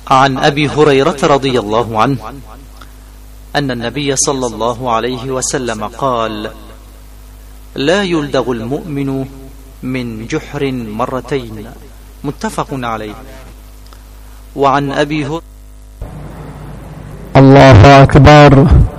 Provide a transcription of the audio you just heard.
عن أبي هريرة رضي الله عنه أن النبي صلى الله عليه وسلم قال: لا يلدغ المؤمن من جحر مرتين. متفق عليه. وعن أبي هريرة: الله أكبر.